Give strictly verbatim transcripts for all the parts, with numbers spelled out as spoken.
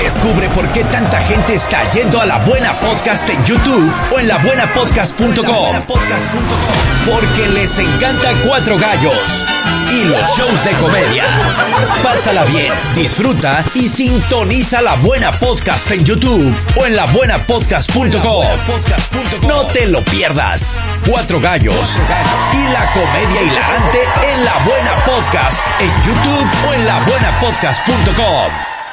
Descubre por qué tanta gente está yendo a La Buena Podcast en YouTube o en la buena podcast punto com. Porque les encanta Cuatro Gallos y los shows de comedia. Pásala bien, disfruta y sintoniza La Buena Podcast en YouTube o en la buena podcast punto com. No te lo pierdas. Cuatro Gallos y la comedia hilarante en La Buena Podcast en YouTube o en la buena podcast punto com.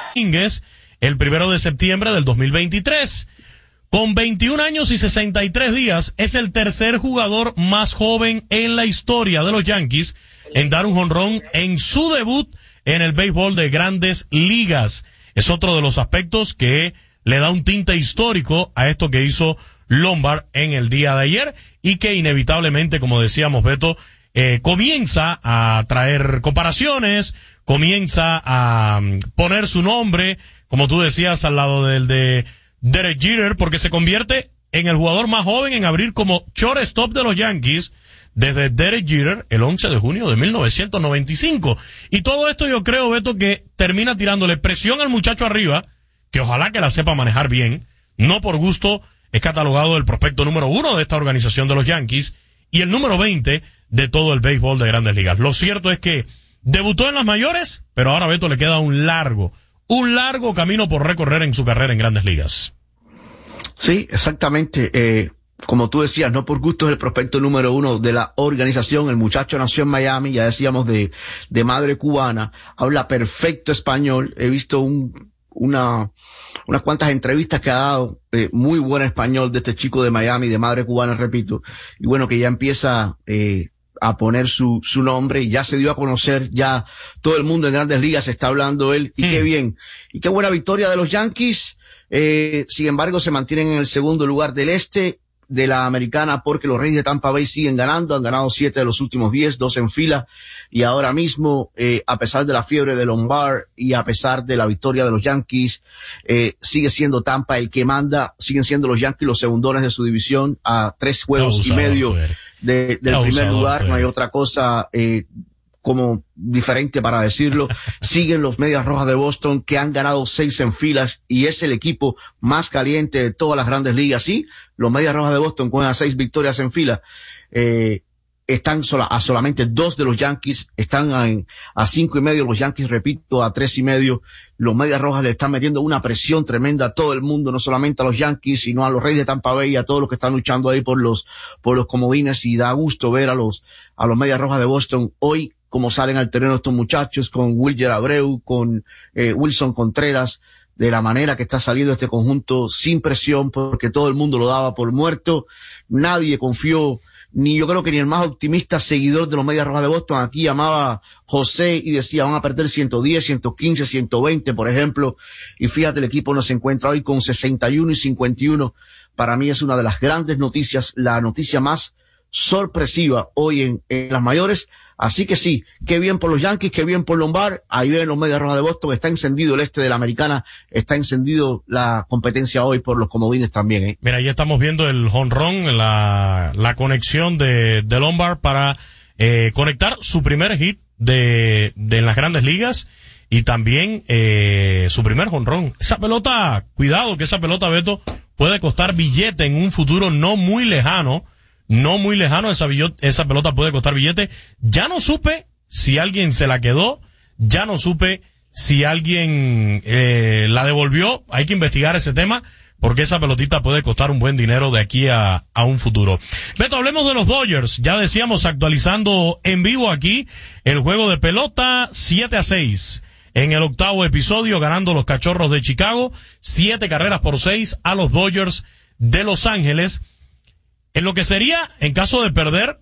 El primero de septiembre del dos mil veintitrés. Con veintiún años y sesenta y tres días, es el tercer jugador más joven en la historia de los Yankees en dar un jonrón en su debut en el béisbol de Grandes Ligas. Es otro de los aspectos que le da un tinte histórico a esto que hizo Lombard en el día de ayer y que inevitablemente, como decíamos, Beto, eh, comienza a traer comparaciones, comienza a poner su nombre, como tú decías, al lado del de Derek Jeter, porque se convierte en el jugador más joven en abrir como shortstop de los Yankees desde Derek Jeter el once de junio de mil novecientos noventa y cinco. Y todo esto yo creo, Beto, que termina tirándole presión al muchacho arriba, que ojalá que la sepa manejar bien. No por gusto es catalogado el prospecto número uno de esta organización de los Yankees y el número veinte de todo el béisbol de Grandes Ligas. Lo cierto es que debutó en las mayores, pero ahora a Beto le queda un largo, un largo camino por recorrer en su carrera en Grandes Ligas. Sí, exactamente. Eh, como tú decías, no por gusto es el prospecto número uno de la organización. El muchacho nació en Miami, ya decíamos, de, de madre cubana, habla perfecto español. He visto un, una, unas cuantas entrevistas que ha dado, eh, muy buen español de este chico de Miami, de madre cubana, repito. Y bueno, que ya empieza, eh, a poner su, su nombre y ya se dio a conocer, ya todo el mundo en Grandes Ligas está hablando de él y mm. qué bien. Y qué buena victoria de los Yankees. Eh, sin embargo, se mantienen en el segundo lugar del este de la americana porque los Reyes de Tampa Bay siguen ganando, han ganado siete de los últimos diez, dos en fila y ahora mismo, eh, a pesar de la fiebre de Lombard y a pesar de la victoria de los Yankees, eh, sigue siendo Tampa el que manda, siguen siendo los Yankees los segundones de su división a tres juegos Abusador, y medio de, del Abusador, primer lugar, tuer. No hay otra cosa, eh, como diferente para decirlo. Siguen los Medias Rojas de Boston que han ganado seis en filas y es el equipo más caliente de todas las Grandes Ligas. Sí, los Medias Rojas de Boston con esas seis victorias en fila, eh, están sola, a solamente dos de los Yankees, están a, a cinco y medio los Yankees, repito, a tres y medio. Los Medias Rojas le están metiendo una presión tremenda a todo el mundo, no solamente a los Yankees, sino a los Reyes de Tampa Bay y a todos los que están luchando ahí por los, por los comodines, y da gusto ver a los, a los Medias Rojas de Boston hoy, como salen al terreno estos muchachos, con Wilyer Abreu, con eh, Wilson Contreras, de la manera que está saliendo este conjunto sin presión, porque todo el mundo lo daba por muerto. Nadie confió, ni yo creo que ni el más optimista seguidor de los Medias Rojas de Boston. Aquí llamaba José y decía, van a perder ciento diez, ciento quince, ciento veinte, por ejemplo. Y fíjate, el equipo nos encuentra hoy con sesenta y uno y cincuenta y uno. Para mí es una de las grandes noticias, la noticia más sorpresiva hoy en, en las mayores. Así que sí, qué bien por los Yankees, qué bien por Lombard. Ahí ven los Medias Rojas de Boston, está encendido el este de la americana, está encendido la competencia hoy por los comodines también, ¿eh? Mira, ahí estamos viendo el jonrón, la, la conexión de, de Lombard para eh, conectar su primer hit de, de en las Grandes Ligas y también eh, su primer jonrón. Esa pelota, cuidado que esa pelota, Beto, puede costar billete en un futuro no muy lejano. No muy lejano, esa, esa pelota puede costar billete. Ya no supe si alguien se la quedó, ya no supe si alguien eh, la devolvió. Hay que investigar ese tema, porque esa pelotita puede costar un buen dinero de aquí a, a un futuro. Beto, hablemos de los Dodgers. Ya decíamos, actualizando en vivo aquí el juego de pelota, siete a seis. En el octavo episodio, ganando los Cachorros de Chicago, siete carreras por seis a los Dodgers de Los Ángeles. En lo que sería, en caso de perder,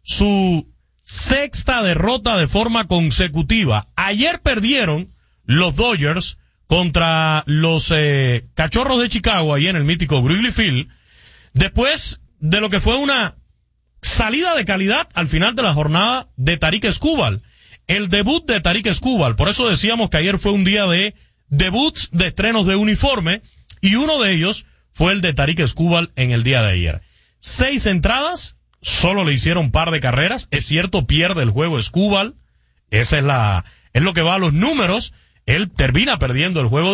su sexta derrota de forma consecutiva. Ayer perdieron los Dodgers contra los eh, Cachorros de Chicago, ahí en el mítico Wrigley Field, después de lo que fue una salida de calidad al final de la jornada de Tarik Skubal. El debut de Tarik Skubal. Por eso decíamos que ayer fue un día de debuts, de estrenos de uniforme, y uno de ellos fue el de Tarik Skubal en el día de ayer. Seis entradas, solo le hicieron par de carreras. Es cierto, pierde el juego Skubal. Esa es la, es lo que va a los números. Él termina perdiendo el juego.